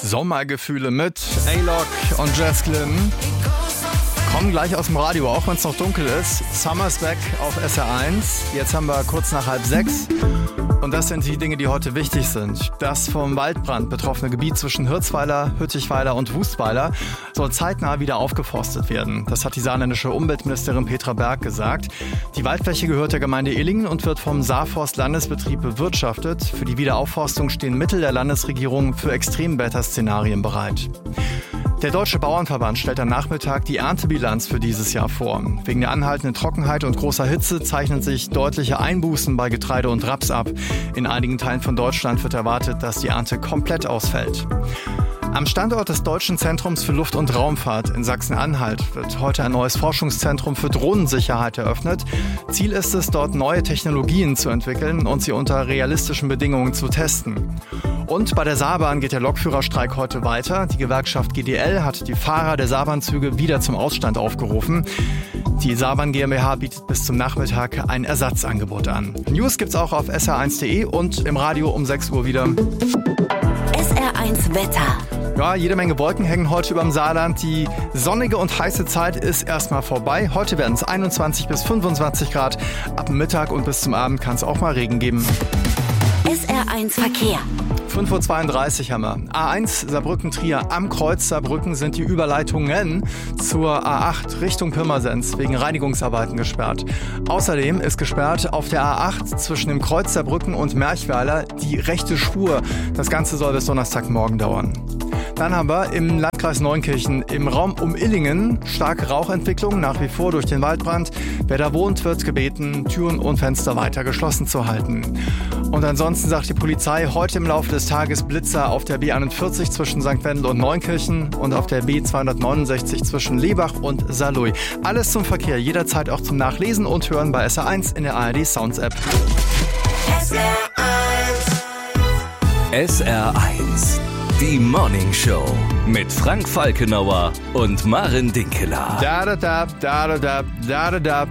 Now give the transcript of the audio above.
Sommergefühle mit A-Lock und Jess Glynn. Kommen gleich aus dem Radio, auch wenn es noch dunkel ist. Summer's Back auf SR1. Jetzt haben wir kurz nach 5:30. Und das sind die Dinge, die heute wichtig sind. Das vom Waldbrand betroffene Gebiet zwischen Hirzweiler, Hüttichweiler und Wustweiler soll zeitnah wieder aufgeforstet werden. Das hat die saarländische Umweltministerin Petra Berg gesagt. Die Waldfläche gehört der Gemeinde Illingen und wird vom Saarforst-Landesbetrieb bewirtschaftet. Für die Wiederaufforstung stehen Mittel der Landesregierung für Extremwetterszenarien bereit. Der Deutsche Bauernverband stellt am Nachmittag die Erntebilanz für dieses Jahr vor. Wegen der anhaltenden Trockenheit und großer Hitze zeichnen sich deutliche Einbußen bei Getreide und Raps ab. In einigen Teilen von Deutschland wird erwartet, dass die Ernte komplett ausfällt. Am Standort des Deutschen Zentrums für Luft- und Raumfahrt in Sachsen-Anhalt wird heute ein neues Forschungszentrum für Drohnensicherheit eröffnet. Ziel ist es, dort neue Technologien zu entwickeln und sie unter realistischen Bedingungen zu testen. Und bei der Saarbahn geht der Lokführerstreik heute weiter. Die Gewerkschaft GDL hat die Fahrer der Saarbahnzüge wieder zum Ausstand aufgerufen. Die Saarbahn GmbH bietet bis zum Nachmittag ein Ersatzangebot an. News gibt's auch auf sr1.de und im Radio um 6 Uhr wieder. SR1 Wetter. Ja, jede Menge Wolken hängen heute überm Saarland. Die sonnige und heiße Zeit ist erstmal vorbei. Heute werden es 21 bis 25 Grad. Ab dem Mittag und bis zum Abend kann es auch mal Regen geben. SR1 Verkehr. 5:32 Uhr haben wir. A1 Saarbrücken-Trier. Am Kreuz Saarbrücken sind die Überleitungen zur A8 Richtung Pirmasens wegen Reinigungsarbeiten gesperrt. Außerdem ist gesperrt auf der A8 zwischen dem Kreuz Saarbrücken und Merchweiler die rechte Spur. Das Ganze soll bis Donnerstagmorgen dauern. Dann haben wir im Landkreis Neunkirchen im Raum um Illingen starke Rauchentwicklung, nach wie vor durch den Waldbrand. Wer da wohnt, wird gebeten, Türen und Fenster weiter geschlossen zu halten. Und ansonsten sagt die Polizei, heute im Laufe des Tages Blitzer auf der B41 zwischen St. Wendel und Neunkirchen und auf der B269 zwischen Lebach und Saarlouis. Alles zum Verkehr, jederzeit auch zum Nachlesen und Hören bei SR1 in der ARD Sounds App. SR1, die Morning Show mit Frank Falkenauer und Maren Dinkeler. Da da da da da da da da